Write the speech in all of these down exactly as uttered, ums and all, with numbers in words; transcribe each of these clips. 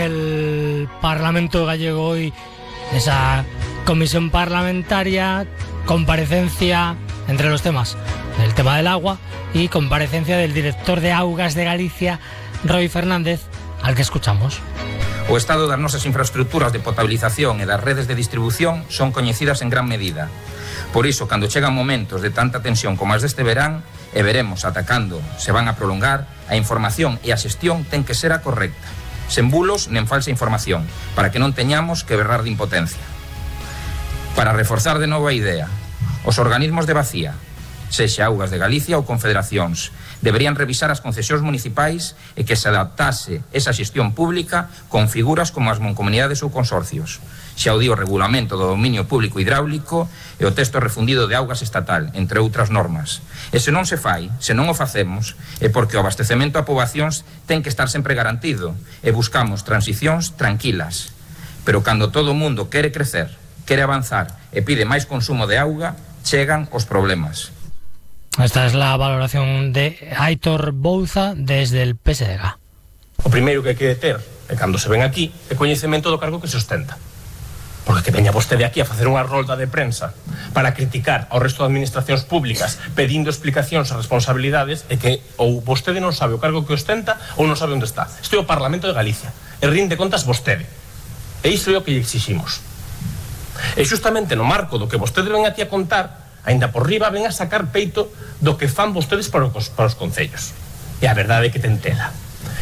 el Parlamento gallego hoy esa comisión parlamentaria, comparecencia entre los temas, el tema del agua y comparecencia del director de Augas de Galicia, Roi Fernández, al que escuchamos. O estado das nosas infraestructuras de potabilización e das redes de distribución son coñecidas en gran medida. Por iso, cando chegan momentos de tanta tensión como as deste verán, e veremos atacando se van a prolongar, a información e a xestión ten que ser a correcta, sen bulos nen falsa información, para que non teñamos que berrar de impotencia. Para reforzar de novo a idea, os organismos de vacía, sexa Augas de Galicia ou confederacións, deberían revisar as concesións municipais e que se adaptase esa xestión pública con figuras como as mancomunidades ou consorcios. Xa o di o regulamento do dominio público hidráulico e o texto refundido de augas estatal, entre outras normas. E se non se fai, se non o facemos, é porque o abastecemento a poboacións ten que estar sempre garantido e buscamos transicións tranquilas. Pero cando todo o mundo quere crecer, quere avanzar e pide máis consumo de auga, chegan os problemas. Esta es la valoración de Aitor Bouza desde el P S D G. O primeiro que hai que ter, e cando se ven aquí, é coñecemento do cargo que se ostenta. Porque que veña vostede aquí a facer unha rolda de prensa para criticar ao resto de administracións públicas pedindo explicacións a responsabilidades é que ou vostede non sabe o cargo que ostenta ou non sabe onde está. Este é o Parlamento de Galicia e rinde contas vostede. E iso é o que lle exiximos. E justamente no marco do que vostede ven aquí a contar, ainda por riba ven a sacar peito do que fan vostedes para os, para os concellos. E a verdade é que ten tela.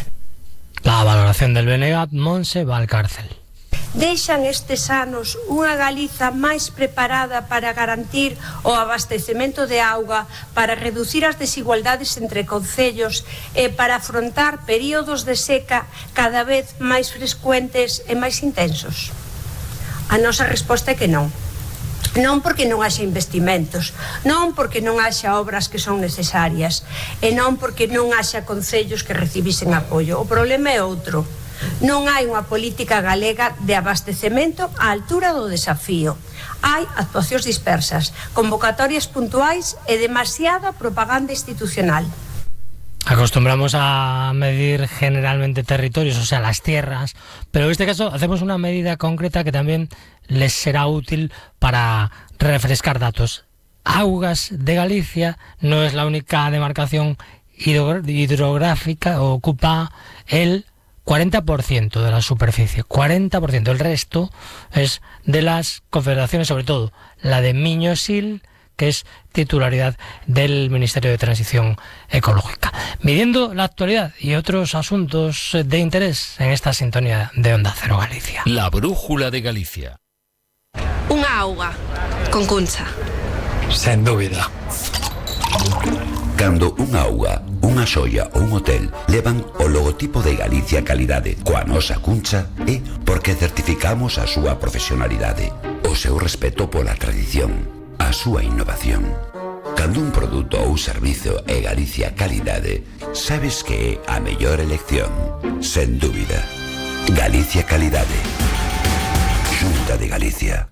La valoración del B N G, Monse Valcárcel. Deixan estes anos unha Galiza máis preparada para garantir o abastecemento de auga, para reducir as desigualdades entre concellos e para afrontar períodos de seca cada vez máis frecuentes e máis intensos? A nosa resposta é que non. Non porque non haxa investimentos, non porque non haxa obras que son necesarias e non porque non haxa concellos que recibisen apoio. O problema é outro. Non hai unha política galega de abastecemento á altura do desafío. Hai actuacións dispersas, convocatorias puntuais e demasiada propaganda institucional. Acostumbramos a medir generalmente territorios, o sea, las tierras, pero en este caso hacemos una medida concreta que también les será útil para refrescar datos. Augas de Galicia no es la única demarcación hidrográfica, ocupa el cuarenta por ciento de la superficie, cuarenta por ciento. El resto es de las confederaciones, sobre todo la de Miño-Sil, que es titularidad del Ministerio de Transición Ecológica. Midiendo la actualidad y otros asuntos de interés en esta sintonía de Onda Cero Galicia. La brújula de Galicia. Unha auga con Cuncha. Sen dúbida. Cando unha auga, unha xoia ou un hotel levan o logotipo de Galicia Calidade coa nosa Cuncha, é porque certificamos a súa profesionalidade, o seu respeto pola tradición, a súa innovación. Cando un produto ou servizo é Galicia Calidade, sabes que é a mellor elección, sen dúbida. Galicia Calidade. Xunta de Galicia.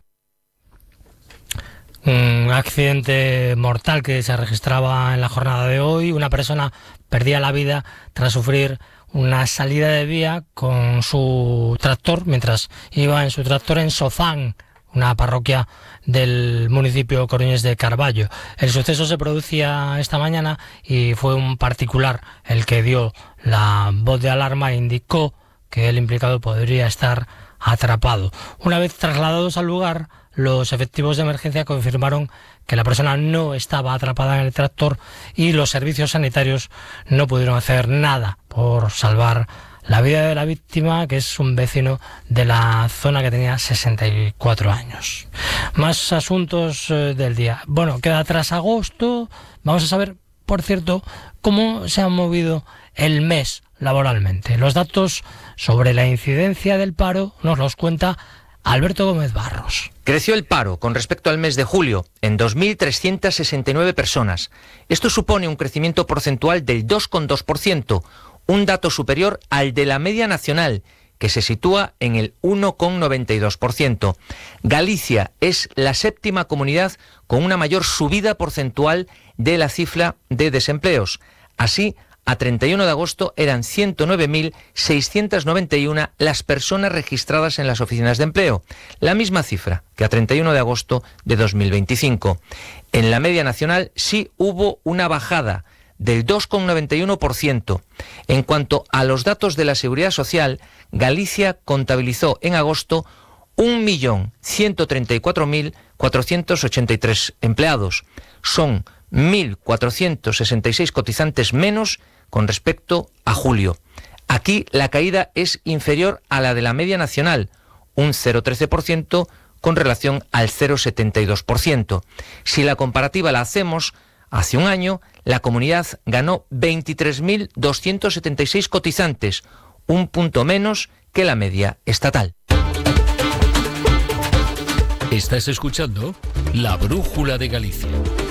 Un accidente mortal que se registraba en la jornada de hoy. Una persona perdía la vida tras sufrir una salida de vía con su tractor mientras iba en su tractor en Sozán, una parroquia del municipio coruñés de Carballo. El suceso se producía esta mañana y fue un particular el que dio la voz de alarma e indicó que el implicado podría estar atrapado. Una vez trasladados al lugar, los efectivos de emergencia confirmaron que la persona no estaba atrapada en el tractor y los servicios sanitarios no pudieron hacer nada por salvar la vida de la víctima, que es un vecino de la zona que tenía sesenta y cuatro años. Más asuntos eh, del día. Bueno, queda tras agosto. Vamos a saber, por cierto, cómo se ha movido el mes laboralmente. Los datos sobre la incidencia del paro nos los cuenta Alberto Gómez Barros. Creció el paro con respecto al mes de julio en dos mil trescientas sesenta y nueve personas. Esto supone un crecimiento porcentual del dos coma dos por ciento, un dato superior al de la media nacional, que se sitúa en el uno coma noventa y dos por ciento. Galicia es la séptima comunidad con una mayor subida porcentual de la cifra de desempleos. Así, a treinta y uno de agosto eran ciento nueve mil seiscientas noventa y una las personas registradas en las oficinas de empleo, la misma cifra que a treinta y uno de agosto de dos mil veinticinco. En la media nacional sí hubo una bajada del dos coma noventa y uno por ciento. En cuanto a los datos de la Seguridad Social, Galicia contabilizó en agosto un millón ciento treinta y cuatro mil cuatrocientos ochenta y tres empleados. Son mil cuatrocientos sesenta y seis cotizantes menos con respecto a julio. Aquí la caída es inferior a la de la media nacional, un cero coma trece por ciento con relación al cero coma setenta y dos por ciento. Si la comparativa la hacemos, hace un año la comunidad ganó veintitrés mil doscientos setenta y seis cotizantes, un punto menos que la media estatal. Estás escuchando La Brújula de Galicia.